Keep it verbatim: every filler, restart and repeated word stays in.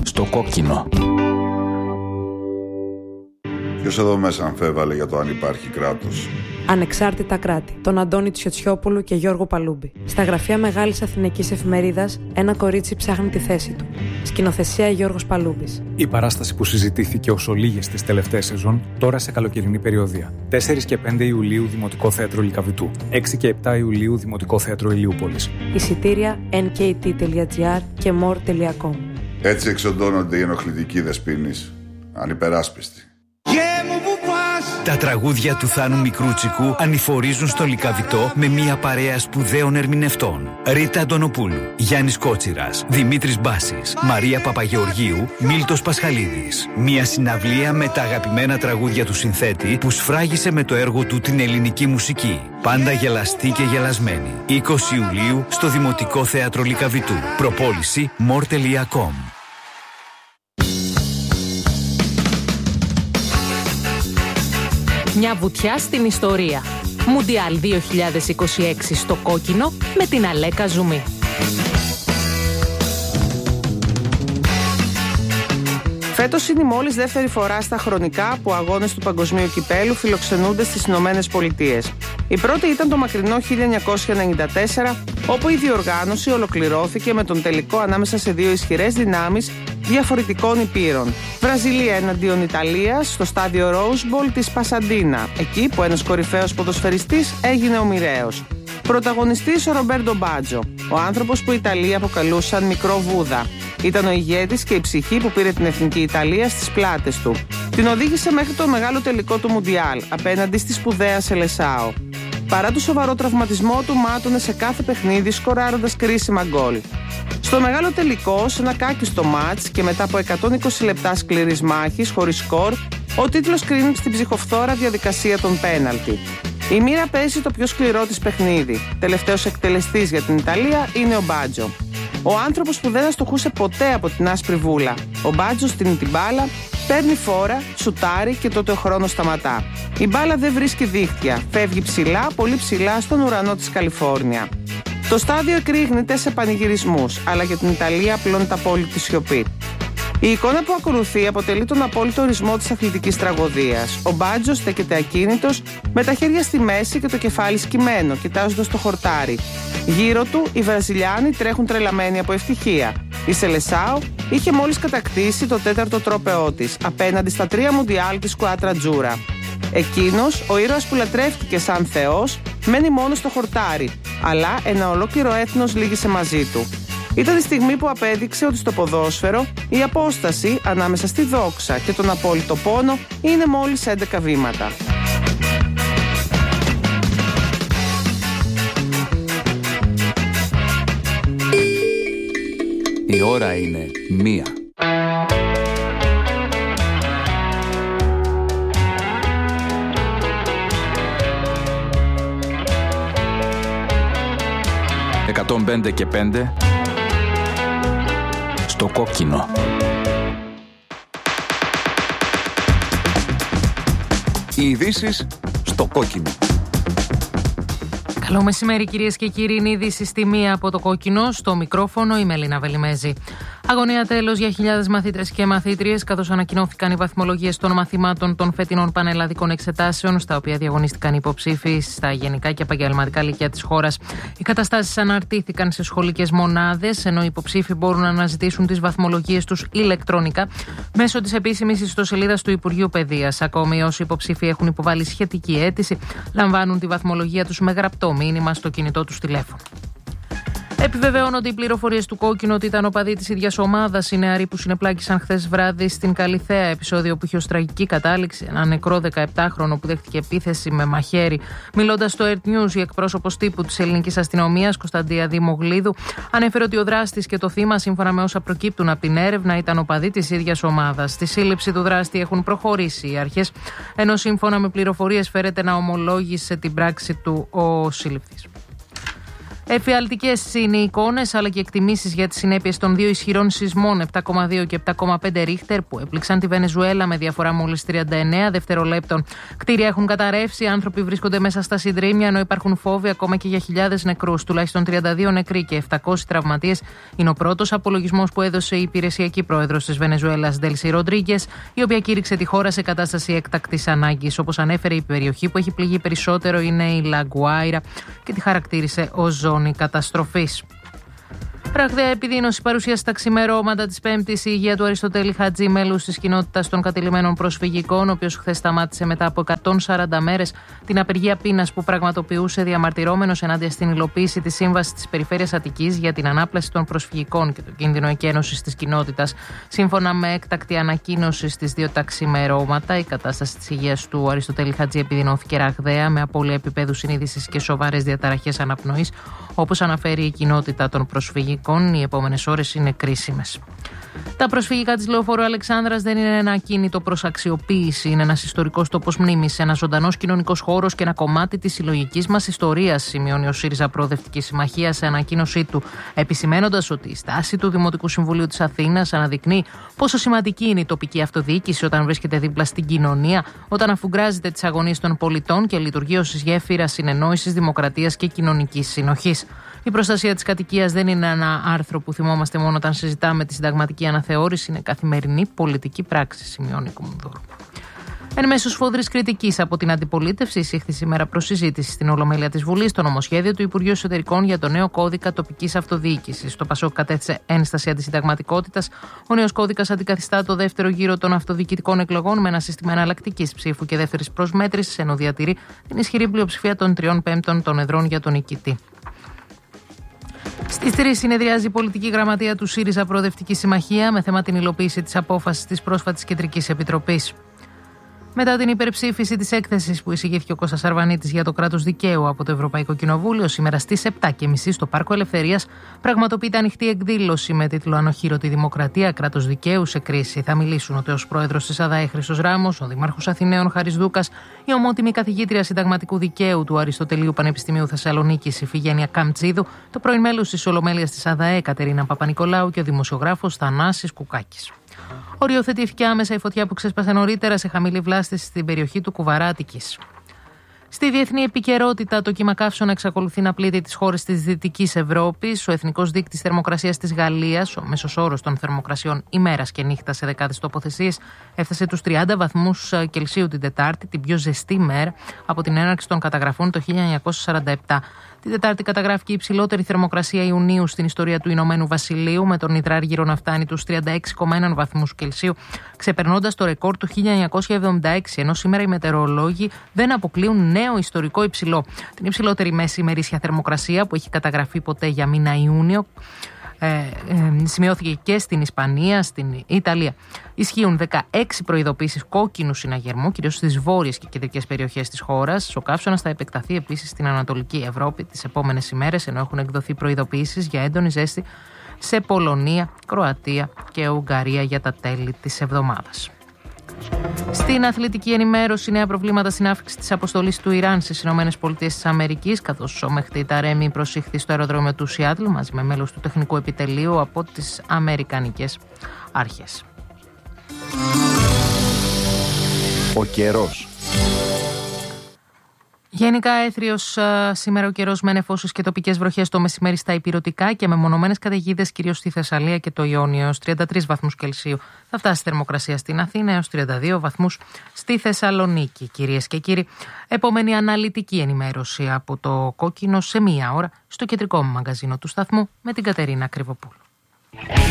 Στο κόκκινο. Ποιος εδώ μέσα αμφέβαλε για το αν υπάρχει κράτος? Ανεξάρτητα κράτη, τον Αντώνη Τσιοτσιόπουλου και Γιώργο Παλούμπη. Στα γραφεία Μεγάλης Αθηναϊκής Εφημερίδας, ένα κορίτσι ψάχνει τη θέση του. Σκηνοθεσία Γιώργος Παλούμπης. Η παράσταση που συζητήθηκε ως ολίγες τις τελευταίες σεζόν, τώρα σε καλοκαιρινή περιοδία. τέσσερις και πέντε Ιουλίου Δημοτικό Θέατρο Λυκαβητού. έξι και επτά Ιουλίου Δημοτικό Θέατρο Ηλιούπολης. Εισιτήρια εν κέι τι τελεία τζι άρ και μορ τελεία κομ. Έτσι εξοντώνονται οι ενοχλητικοί δεσποίνεις, ανυπεράσπιστοι. Τα τραγούδια του Θάνου Μικρούτσικου ανηφορίζουν στο Λυκαβητό με μια παρέα σπουδαίων ερμηνευτών. Ρίτα Αντωνοπούλου, Γιάννης Κότσιρας, Δημήτρης Μπάσης, Μαρία Παπαγεωργίου, Μίλτος Πασχαλίδης. Μια συναυλία με τα αγαπημένα τραγούδια του συνθέτη που σφράγισε με το έργο του την ελληνική μουσική. Πάντα γελαστή και γελασμένη. είκοσι Ιουλίου στο Δημοτικό Θέατρο Λυκαβητού. Προπόληση μορ τελεία κομ. Μια βουτιά στην ιστορία. Μουντιάλ δύο χιλιάδες είκοσι έξι στο κόκκινο με την Αλέκα Ζουμί. Φέτος είναι η μόλις δεύτερη φορά στα χρονικά που αγώνες του Παγκοσμίου Κυπέλου φιλοξενούνται στις Ηνωμένες Πολιτείες. Η πρώτη ήταν το μακρινό χίλια εννιακόσια ενενήντα τέσσερα, όπου η διοργάνωση ολοκληρώθηκε με τον τελικό ανάμεσα σε δύο ισχυρές δυνάμεις διαφορετικών υπήρων. Βραζιλία εναντίον Ιταλίας στο στάδιο Rose Bowl της Πασαντίνα, εκεί που ένας κορυφαίος ποδοσφαιριστής έγινε ο μοιραίος. Πρωταγωνιστής ο Ρομπέρτο Μπάτζο, ο άνθρωπος που οι Ιταλοί αποκαλούσαν Μικρό Βούδα. Ήταν ο ηγέτης και η ψυχή που πήρε την εθνική Ιταλία στις πλάτες του. Την οδήγησε μέχρι το μεγάλο τελικό του Μουντιάλ απέναντι στη σπουδαία Σελεσάο. Παρά το σοβαρό τραυματισμό του, μάτωνε σε κάθε παιχνίδι σκοράροντας κρίσιμα γκολ. Στο μεγάλο τελικό, σε ένα κάκιστο μάτς και μετά από εκατόν είκοσι λεπτά σκληρής μάχης χωρίς σκορ, ο τίτλος κρίνει στην ψυχοφθόρα διαδικασία των πέναλτι. Η μοίρα παίζει το πιο σκληρό της παιχνίδι. Τελευταίος εκτελεστής για την Ιταλία είναι ο Μπάτζο. Ο άνθρωπος που δεν αστοχούσε ποτέ από την άσπρη βούλα. Ο Μπάτζο στείνει την μπάλα, παίρνει φόρα, σουτάρει και τότε ο χρόνος σταματά. Η μπάλα δεν βρίσκει δίχτυα. Φεύγει ψηλά, πολύ ψηλά στον ουρανό της Καλιφόρνια. Το στάδιο εκρήγνεται σε πανηγυρισμούς, αλλά για την Ιταλία απλώνεται απόλυτη σιωπή. Η εικόνα που ακολουθεί αποτελεί τον απόλυτο ορισμό της αθλητικής τραγωδίας. Ο Μπάτζο στέκεται ακίνητος, με τα χέρια στη μέση και το κεφάλι σκυμμένο, κοιτάζοντας το χορτάρι. Γύρω του οι Βραζιλιάνοι τρέχουν τρελαμένοι από ευτυχία. Η Σελεσάο είχε μόλις κατακτήσει το τέταρτο τρόπαιό της, απέναντι στα τρία Μουντιάλ της Σκουάτρα Τζούρα. Εκείνος, ο ήρωας που λατρεύτηκε σαν θεός, μένει μόνο στο χορτάρι, αλλά ένα ολόκληρο έθνος λύγησε μαζί του. Ήταν η στιγμή που απέδειξε ότι στο ποδόσφαιρο η απόσταση ανάμεσα στη δόξα και τον απόλυτο πόνο είναι μόλις έντεκα βήματα. Η ώρα είναι μία. εκατόν πέντε και πέντε στο κόκκινο. Οι ειδήσεις στο κόκκινο. Καλό μεσημέρι κυρίες και κύριοι, είναι είδηση στη μία από το κόκκινο. Στο μικρόφωνο η Μελίνα Βελιμέζη. Αγωνία τέλος για χιλιάδες μαθήτρες και μαθήτριες, καθώς ανακοινώθηκαν οι βαθμολογίες των μαθημάτων των φετινών πανελλαδικών εξετάσεων, στα οποία διαγωνίστηκαν οι υποψήφοι στα γενικά και επαγγελματικά λυκεία της χώρας. Οι καταστάσεις αναρτήθηκαν σε σχολικές μονάδες, ενώ οι υποψήφοι μπορούν να αναζητήσουν τις βαθμολογίες τους ηλεκτρονικά μέσω της επίσημης ιστοσελίδας του Υπουργείου Παιδείας. Ακόμη, όσοι υποψήφοι έχουν υποβάλει σχετική αίτηση, λαμβάνουν τη βαθμολογία τους με γραπτό μήνυμα στο κινητό τους τηλέφωνο. Επιβεβαιώνονται οι πληροφορίες του κόκκινου ότι ήταν οπαδοί της ίδιας ομάδας οι νεαροί που συνεπλάκησαν χθες βράδυ στην Καλιθέα, επεισόδιο που είχε ως τραγική κατάληξη ένα νεκρό δεκαεπτάχρονο που δέχτηκε επίθεση με μαχαίρι. Μιλώντας στο Earth News, η εκπρόσωπος τύπου της ελληνικής αστυνομίας, Κωνσταντία Δημογλίδου, ανέφερε ότι ο δράστης και το θύμα, σύμφωνα με όσα προκύπτουν από την έρευνα, ήταν οπαδοί της ίδιας ομάδας. Στη σύλληψη του δράστη έχουν προχωρήσει οι αρχές, ενώ σύμφωνα με πληροφορίες φέρεται να ομολόγησε την πράξη του ο σύλληπτης. Εφιαλτικές είναι οι εικόνες αλλά και εκτιμήσεις για τις συνέπειες των δύο ισχυρών σεισμών επτά κόμμα δύο και επτά κόμμα πέντε Ρίχτερ που έπληξαν τη Βενεζουέλα με διαφορά μόλις τριάντα εννέα δευτερολέπτων. Κτίρια έχουν καταρρεύσει, άνθρωποι βρίσκονται μέσα στα συντρίμμια ενώ υπάρχουν φόβοι ακόμα και για χιλιάδες νεκρούς. Τουλάχιστον τριάντα δύο νεκροί και επτακόσιοι τραυματίες είναι ο πρώτος απολογισμός που έδωσε η υπηρεσιακή πρόεδρος της Βενεζουέλας, Ντέλσι Ροντρίγκες, η οποία κήρυξε τη χώρα σε κατάσταση έκτακτης ανάγκης. Όπως ανέφερε, η περιοχή που έχει πληγεί περισσότερο είναι η Λαγκουάιρα και τη χαρακτήρισε ως ζώνη καταστροφής. Ραγδαία επιδείνωση παρουσίασε στα ξημερώματα της Πέμπτης η υγεία του Αριστοτέλη Χατζή, μέλους της κοινότητας των κατελημένων προσφυγικών, ο οποίος χθες σταμάτησε μετά από εκατόν σαράντα μέρες την απεργία πείνας που πραγματοποιούσε διαμαρτυρόμενος ενάντια στην υλοποίηση της Σύμβασης της Περιφέρειας Αττικής για την ανάπλαση των προσφυγικών και το κίνδυνο εκένωσης της κοινότητας. Σύμφωνα με έκτακτη ανακοίνωση στις δύο τα ξημερώματα, η κατάσταση της υγείας του Αριστοτέλη Χατζή επιδεινώθηκε ραγδαία με απώλεια επίπεδου συνείδησης και σοβαρές διαταραχές αναπνοής, όπως αναφέρει η κοινότητα των προσφυγικών. Οι επόμενες ώρες είναι κρίσιμες. Τα προσφυγικά της Λεωφόρου Αλεξάνδρας δεν είναι ένα ακίνητο προς αξιοποίηση. Είναι ένας ιστορικός τόπος μνήμης, ένας ζωντανός κοινωνικός χώρος και ένα κομμάτι της συλλογικής μας ιστορίας, σημειώνει ο ΣΥΡΙΖΑ Προοδευτική Συμμαχία σε ανακοίνωσή του, επισημένοντας ότι η στάση του Δημοτικού Συμβουλίου της Αθήνας αναδεικνύει πόσο σημαντική είναι η τοπική αυτοδιοίκηση όταν βρίσκεται δίπλα στην κοινωνία, όταν αφουγκράζεται τις αγωνίες των πολιτών και λειτουργεί ως γέφυρα συνεννόησης, δημοκρατίας και κοινωνικής συνοχής. Η προστασία της κατοικίας δεν είναι ένα άρθρο που θυμόμαστε μόνο όταν συζητάμε τη συνταγματική αναθεώρηση, είναι καθημερινή πολιτική πράξη, σημειώνει η Κουμουνδούρου. Εν μέσω σφόδρης κριτικής από την αντιπολίτευση, εισήχθη σήμερα προς συζήτηση στην Ολομέλεια της Βουλής το νομοσχέδιο του Υπουργείου Εσωτερικών για το νέο κώδικα τοπικής αυτοδιοίκησης. Το ΠΑΣΟΚ κατέθεσε ένσταση αντισυνταγματικότητας. Ο νέος κώδικας αντικαθιστά το δεύτερο γύρο των αυτοδιοικητικών εκλογών με ένα σύστημα εναλλακτικής ψήφου και δεύτερης προσμέτρησης, ενώ διατηρεί την ισχυρή πλειοψηφία των τριών πέμπτων των εδρών για τον νικητή. Στις τρεις συνεδριάζει η πολιτική γραμματεία του ΣΥΡΙΖΑ Προοδευτική Συμμαχία με θέμα την υλοποίηση της απόφασης της πρόσφατης Κεντρικής Επιτροπής. Μετά την υπερψήφιση της έκθεσης που εισηγήθηκε ο Κώστας Αρβανίτης για το κράτος δικαίου από το Ευρωπαϊκό Κοινοβούλιο, σήμερα στις επτά και μισή στο Πάρκο Ελευθερίας πραγματοποιείται ανοιχτή εκδήλωση με τίτλο «Ανοχήρωτη Δημοκρατία, κράτος δικαίου σε κρίση». Θα μιλήσουν ο τέος πρόεδρος της ΑΔΑΕ Χρήστος Ράμος, ο Δήμαρχος Αθηναίων Χάρης Δούκας, η ομότιμη καθηγήτρια συνταγματικού δικαίου του Αριστοτελείου Πανεπιστημίου Θεσσαλονίκης Ιφηγένεια Καμτσίδου, το πρώην μέλος της Ολομέλειας της ΑΔΑΕ Κατερίνα Παπα-Νικολάου και ο δημοσιογράφος Θανάσης Κουκάκης. Οριοθετήθηκε άμεσα η φωτιά που ξέσπασε νωρίτερα σε χαμηλή βλάστηση στην περιοχή του Κουβαρά Αττικής. Στη διεθνή επικαιρότητα, το κύμα καύσωνα εξακολουθεί να πλήττει τις χώρες της Δυτικής Ευρώπης. Ο Εθνικός Δείκτης Θερμοκρασίας της Γαλλίας, ο μέσος όρος των θερμοκρασιών ημέρας και νύχτας σε δεκάδες τοποθεσίες, έφτασε τους τριάντα βαθμούς Κελσίου την Τετάρτη, την πιο ζεστή μέρα από την έναρξη των καταγραφών το χίλια εννιακόσια σαράντα επτά. Την Τετάρτη καταγράφηκε η υψηλότερη θερμοκρασία Ιουνίου στην ιστορία του Ηνωμένου Βασιλείου, με τον υδράργυρο να φτάνει τους τριάντα έξι κόμμα ένα βαθμούς Κελσίου, ξεπερνώντας το ρεκόρ του χίλια εννιακόσια εβδομήντα έξι, ενώ σήμερα οι μετεωρολόγοι δεν αποκλείουν νέο ιστορικό υψηλό. Την υψηλότερη μέση ημερήσια θερμοκρασία που έχει καταγραφεί ποτέ για μήνα Ιούνιο Ε, ε, σημειώθηκε και στην Ισπανία, στην Ιταλία. Ισχύουν δεκαέξι προειδοποίησεις κόκκινου συναγερμού, κυρίως στις βόρειες και κεντρικές περιοχές της χώρας. Ο καύσωνας θα επεκταθεί επίσης στην Ανατολική Ευρώπη τις επόμενες ημέρες, ενώ έχουν εκδοθεί προειδοποιήσεις για έντονη ζέστη σε Πολωνία, Κροατία και Ουγγαρία για τα τέλη της εβδομάδας. Στην αθλητική ενημέρωση, νέα προβλήματα στην άφηξη της αποστολής του Ιράν στις ΗΠΑ, καθώς ο Μεχτή Ταρέμι προσήχθη στο αεροδρόμιο του Σιάτλ μαζί με μέλος του τεχνικού επιτελείου από τις αμερικανικές αρχές. Ο καιρός. Γενικά έθριος σήμερα ο καιρός με νεφώσεις και τοπικές βροχές το μεσημέρι στα ηπειρωτικά και με μονομένες καταιγίδες κυρίως στη Θεσσαλία και το Ιόνιο έως τριάντα τρεις βαθμούς Κελσίου. Θα φτάσει η θερμοκρασία στην Αθήνα έως τριάντα δύο βαθμούς στη Θεσσαλονίκη. Κυρίες και κύριοι, επόμενη αναλυτική ενημέρωση από το Κόκκινο σε μία ώρα στο κεντρικό μαγκαζίνο του σταθμού με την Κατερίνα Κρυβοπούλου.